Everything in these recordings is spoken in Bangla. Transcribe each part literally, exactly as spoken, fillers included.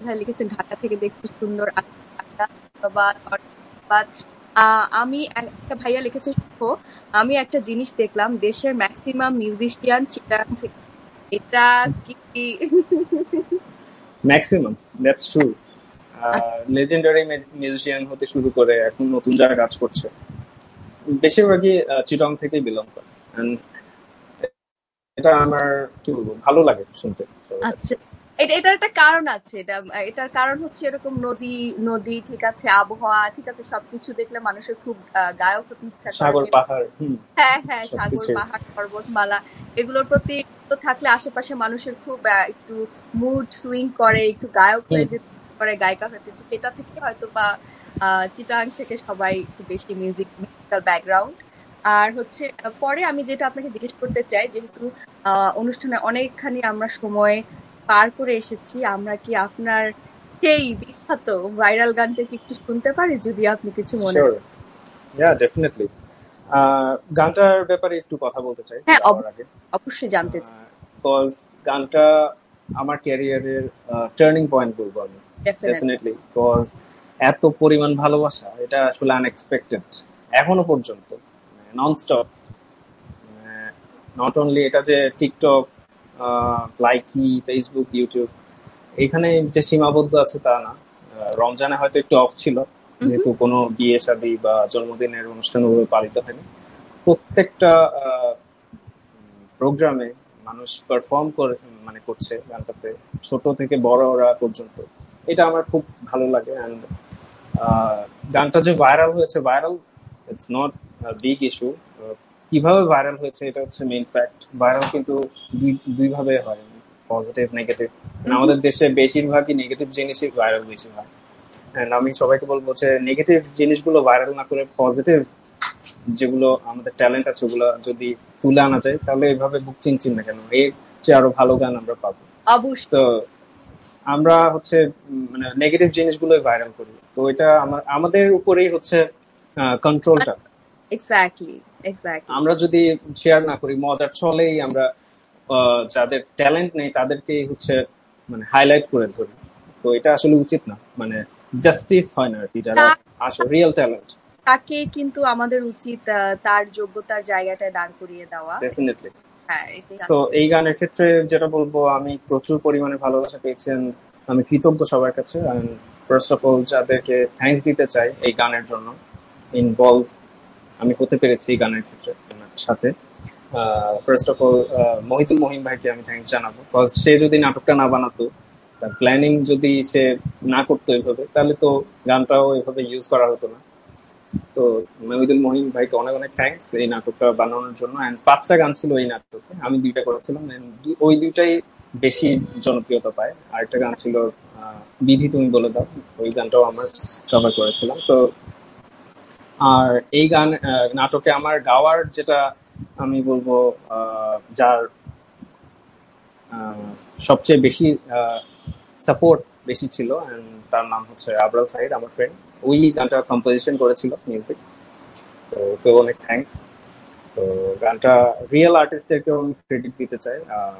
ভাই লিখেছেন ঢাকা থেকে দেখছি সুন্দর। আমি একটা ভাইয়া লিখেছে শুভ, আমি একটা জিনিস দেখলাম, দেশের ম্যাক্সিমাম মিউজিশিয়ান চিটাগাং থেকে। এটা কি maximum? That's true. Legendary musician হতে শুরু করে এখন নতুন যারা কাজ করছে বেশিরভাগই চিটাগাং থেকেই বিলং করে। এটা আমার কি বলবো ভালো লাগে শুনতে। আচ্ছা, এটার একটা কারণ আছে। এটা এটার কারণ হচ্ছে এরকম নদী নদী ঠিক আছে, আবহাওয়া ঠিক আছে, সবকিছু দেখলে মানুষের খুব গায়ক হতে ইচ্ছা করে। সাগর পাহাড়, হ্যাঁ হ্যাঁ সাগর পাহাড় পর্বতমালা এগুলোর প্রতি থাকলে আশেপাশে মানুষের খুব একটু মুড সুইং করে, একটু গায়ক হয়ে যেতে করে, গায়িকা হতে। এটা থেকে হয়তো বা চিটাগাং থেকে সবাই একটু বেশি মিউজিক মিউজিক্যাল ব্যাকগ্রাউন্ড। আর হচ্ছে পরে আমি যেটা আপনাকে জিজ্ঞেস করতে চাই, যেহেতু অনুষ্ঠানে অনেকখানি আমরা সময় পার করে এসেছি, আমরা কি আপনার সেই বিখ্যাত ভাইরাল গানটা কি একটু শুনতে পারি যদি আপনি কিছু মনে করেন? ইয়া ডেফিনেটলি। গানটার ব্যাপারে একটু কথা বলতে চাই। হ্যাঁ অবশ্যই জানতে চাই। বিকজ গানটা আমার ক্যারিয়ারের টার্নিং পয়েন্ট বলবো আমি। ডেফিনেটলি বিকজ এত পরিমাণ ভালোবাসা, এটা আসলে আনএক্সপেক্টেড এখনো পর্যন্ত, ননস্টপ। নট অনলি এটা যে টিকটক, লাইকি, ফেসবুক, ইউটিউব এখানে যে সীমাবদ্ধ আছে তা না। রমজানে হয়তো একটু অফ ছিল, যেহেতু কোনো বিয়ে শাদী বা জন্মদিনের অনুষ্ঠান পালিত হয়নি। প্রত্যেকটা প্রোগ্রামে মানুষ পারফর্ম করে মানে করছে গানটাতে, ছোট থেকে বড়রা পর্যন্ত। এটা আমার খুব ভালো লাগে। অ্যান্ড গানটা যে ভাইরাল হয়েছে, viral it's not big issue. কিভাবে ভাইরাল হয়েছে এটা হচ্ছে মেইন ফ্যাক্ট। ভাইরাল কিন্তু দুই ভাবে হয়, পজিটিভ নেগেটিভ। আমাদের দেশে বেশিরভাগই নেগেটিভ জিনিসই ভাইরাল বেশি হয়। এন্ড আমি সবাইকে বলবো যে নেগেটিভ জিনিসগুলো ভাইরাল না করে পজিটিভ যেগুলো আমাদের ট্যালেন্ট আছে ওগুলো যদি তুলে আনা যায়, তাহলে এইভাবে বুক চিনচিন না কেন, এর চেয়ে আরো ভালো গান আমরা পাবো। তো আমরা হচ্ছে মানে নেগেটিভ জিনিসগুলোই ভাইরাল করি, তো এটা আমাদের উপরেই হচ্ছে কন্ট্রোলটা। এক্স্যাক্টলি এক্স্যাক্টলি আমরা যদি শেয়ার না করি, মজার ছলেই আমরা যাদের ট্যালেন্ট নেই তাদেরকে হচ্ছে মানে হাইলাইট করে ধরি, তো এটা আসলে উচিত না। মানে জাস্টিস হয় না আর কি, যারা আসলে রিয়েল ট্যালেন্ট তাকে কিন্তু আমাদের উচিত তার যোগ্যতার জায়গাটায় দাঁড় করিয়ে দেওয়া। ডেফিনেটলি। সো এই গানের ক্ষেত্রে যেটা বলবো, আমি প্রচুর পরিমাণে ভালোবাসা পেয়েছেন, আমি কৃতজ্ঞ সবার কাছে। ফার্স্ট অফ অল যাদেরকে থ্যাঙ্কস দিতে চাই এই গানের জন্য ইনভলভ আমি হতে পেরেছি এই গানের ক্ষেত্রে সাথে। First of all Mohitul Mahim ভাইকে আমি থ্যাঙ্কস জানাবো, বিকজ সে যদি নাটকটা না বানাতো, তার প্ল্যানিং যদি সে না করতো এইভাবে, তাহলে তো গানটাও এভাবে ইউজ করা হতো না। তো মহিদুল মহিম ভাইকে অনেক অনেক থ্যাঙ্কস এই নাটকটা বানানোর জন্য। এন্ড পাঁচটা গান ছিল এই নাটকে, আমি দুইটা করেছিলাম, ওই দুইটাই বেশি জনপ্রিয়তা পায়। আরেকটা গান ছিল বিধি তুমি বলে দাও, ওই গানটাও আমার কভার করেছিলাম। সো আর এই গান নাটকে আমার গাওয়ার যেটা আমি বলবো যার সবচেয়ে বেশি সাপোর্ট বেশি ছিল, তার নাম হচ্ছে আবরাল সাহিদ, আমার ফ্রেন্ড। ওই গানটা কম্পোজিশন করেছিল মিউজিক, তো ওকে অনেক থ্যাঙ্কস। তো গানটা রিয়েল আর্টিস্টদেরকেও আমি ক্রেডিট দিতে চাই,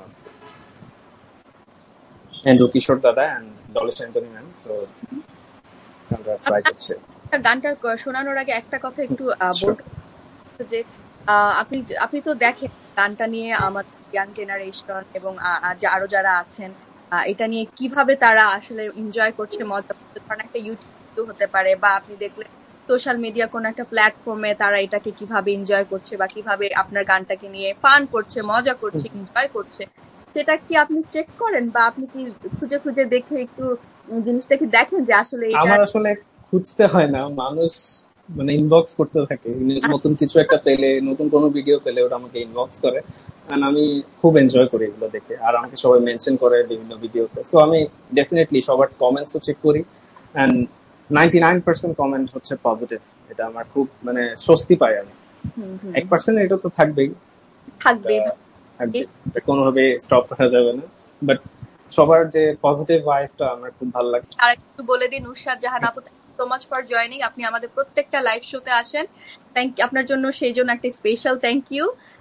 এন্ড্রু কিশোর দাদা and Dolly Antony ma'am. So গানটা ট্রাই করছে। গানটা শোনানোর আগে একটা কথা একটু বলতে যে আপনি আপনি তো দেখেন গানটা নিয়ে আমার ইয়াং জেনারেশন এবং আরো যারা আছেন এটা নিয়ে কিভাবে তারা আসলে এনজয় করছে, মজা করছে। কারণ একটা ইউটিউব হতে পারে বা আপনি দেখলে সোশ্যাল মিডিয়া কোন একটা প্ল্যাটফর্মে তারা এটাকে কিভাবে এনজয় করছে বা কিভাবে আপনার গানটাকে নিয়ে ফান করছে, মজা করছে, এনজয় করছে, সেটা কি আপনি চেক করেন বা আপনি কি খুঁজে খুঁজে দেখে একটু জিনিসটা কি দেখেন যে আসলে আমার আসলে খুঁজতে হয় না, মানুষ মানে ইনবক্স করতে থাকে, নতুন কিছু একটা পেলে, নতুন কোনো ভিডিও পেলে ওটা আমাকে ইনবক্স করে, এন্ড আমি খুব এনজয় করি এগুলো দেখে। আর আমাকে সবাই মেনশন করে বিভিন্ন ভিডিওতে, সো আমি ডেফিনেটলি সবার কমেন্টসও চেক করি, and ninety nine percent comment হচ্ছে পজিটিভ। এটা আমার খুব মানে স্বস্তি পাই আমি। এক পার্সেন্ট এটা তো থাকবেই থাকবে থাকবে কোনোভাবে স্টপ করা যাবে না, বাট সবার যে পজিটিভ ভাইবটা আমার খুব ভালো লাগে। আর একটু বলে দিন নুসরাত জাহান আপু, সো মাচ ফর জয়নিং। আপনি আমাদের প্রত্যেকটা লাইভ শোতে আসেন, থ্যাংক ইউ আপনার জন্য, সেই জন্য একটা স্পেশাল থ্যাংক ইউ।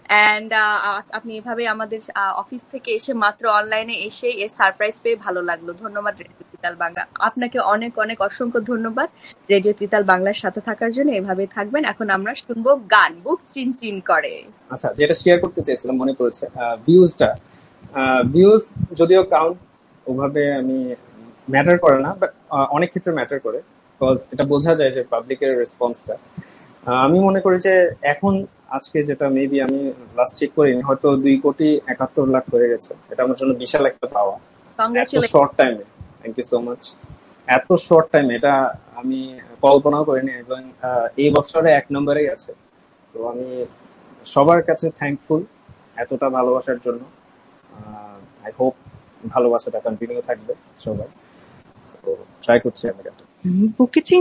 অ্যান্ড আপনি এভাবে আমাদের অফিস থেকে এসে মাত্র অনলাইনে এসে এর সারপ্রাইজ পেয়ে ভালো লাগলো। ধন্যবাদ রেডিও ত্রিতাল বাংলা, আপনাকে অনেক অনেক অসংখ্য ধন্যবাদ রেডিও ত্রিতাল বাংলার সাথে থাকার জন্য। এভাবে থাকবেন। এখন আমরা শুনবো গান বুক চিনচিন করে। আচ্ছা, যেটা শেয়ার করতে চেয়েছিলাম মনে পড়েছে, ভিউজটা ভিউজ যদিও কাউন্ট ওভাবে আমি ম্যাটার করে না, বাট অনেক ক্ষেত্রে ম্যাটার করে, বিকজ এটা বোঝা যায় যে পাবলিকের রেসপন্সটা। আমি মনে করি যে এখন আজকে যেটা মেবি আমি লাস্ট চেক করিনি, হয়তো দুই কোটি একাত্তর লাখ হয়ে গেছে। এটা আমার জন্য বিশাল একটা পাওয়া এত শর্ট টাইমে। Thank you so much. এত শর্ট টাইমে এটা আমি কল্পনাও করিনি, এবং এই বছরে এক নম্বরে গেছে। তো আমি সবার কাছে থ্যাঙ্কফুল এতটা ভালোবাসার জন্য। আই হোপ ভালোবাসাটা কন্টিনিউ থাকবে সবাই। ট্রাই করছি আমি।